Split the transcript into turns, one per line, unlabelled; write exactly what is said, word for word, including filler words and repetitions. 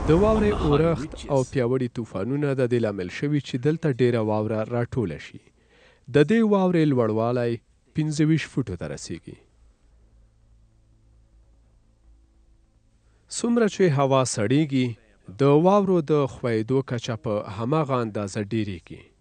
د واورې اورښت او پیاوړي طوفانونه د دې لامل شوي چې دلته ډیره واوره راټوله شي. د دې واورې لوړوالی پنځه ویشت فوټو ته رسیږي. څومره چې هوا سړیږي، د واورو د ښویېدو کچه په هماغه اندازه ډیریږي.